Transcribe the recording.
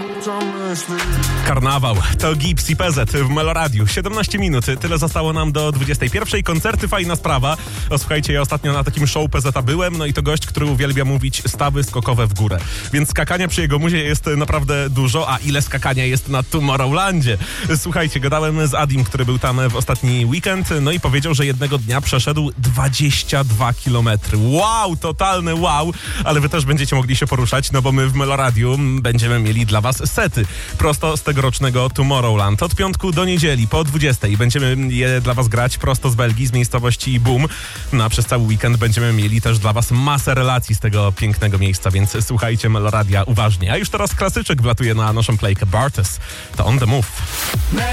Karnawał to Gibbs i PZ w Meloradiu. 17 minut, tyle zostało nam do 21. Koncerty, fajna sprawa. O, słuchajcie, ja ostatnio na takim show PZ byłem, no i to gość, który uwielbia mówić stawy skokowe w górę. Więc skakania przy jego muzie jest naprawdę dużo, a ile skakania jest na Tomorrowlandzie. Słuchajcie, gadałem z Adim, który był tam w ostatni weekend, no i powiedział, że jednego dnia przeszedł 22 kilometry. Wow, totalny wow, ale wy też będziecie mogli się poruszać, no bo my w Meloradiu będziemy mieli dla was sety prosto z tegorocznego Tomorrowland. Od piątku do niedzieli po 20 będziemy je dla was grać prosto z Belgii, z miejscowości Boom. No a przez cały weekend będziemy mieli też dla was masę relacji z tego pięknego miejsca, więc słuchajcie Meloradia uważnie. A już teraz klasyczek wlatuje na naszą playkę. Bartes to On The Move.